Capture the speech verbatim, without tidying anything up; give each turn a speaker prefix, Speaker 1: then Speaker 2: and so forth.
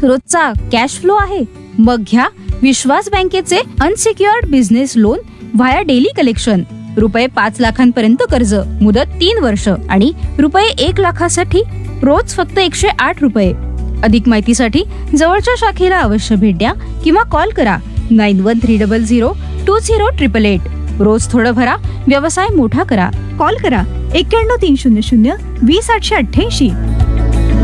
Speaker 1: रोजचा cash flow आहे? मग घ्या विश्वास बँकेचे unsecured business loan via daily collection. रुपये पाच लाखांपर्यंत कर्ज, मुदत तीन वर्ष आणि रुपये एक लाखासाठी रोज फक्त एकशे आठ रुपये. अधिक माहितीसाठी जवळच्या शाखेला अवश्य भेट द्या किंवा कॉल करा nine one three double zero to zero triple eight. रोज थोडं भरा, व्यवसाय मोठा करा.
Speaker 2: कॉल करा एक्क्याण्णव तीन शून्य शून्य वीस आठशे अठ्ठ्याऐंशी.